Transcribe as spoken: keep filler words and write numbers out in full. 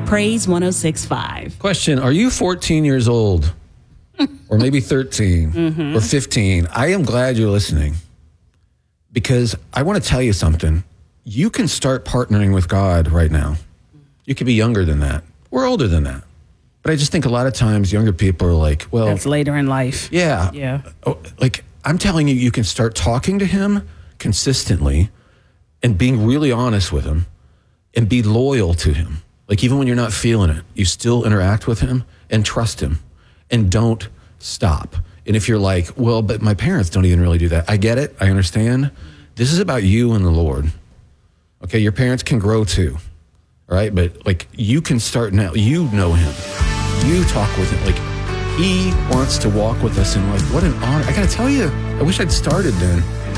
Praise one oh six point five. Question, are you fourteen years old? Or maybe thirteen mm-hmm. or fifteen? I am glad you're listening because I want to tell you something. You can start partnering with God right now. You could be younger than that or older than that. But I just think a lot of times younger people are like, well... That's later in life. Yeah. Yeah. Oh, like, I'm telling you, you can start talking to him consistently and being really honest with him and be loyal to him. Like, even when you're not feeling it, you still interact with him and trust him and don't stop. And if you're like, well, but my parents don't even really do that. I get it. I understand. This is about you and the Lord. Okay, your parents can grow too. All right, but like you can start now. You know him. You talk with him. Like he wants to walk with us, and like what an honor! I gotta tell you, I wish I'd started then.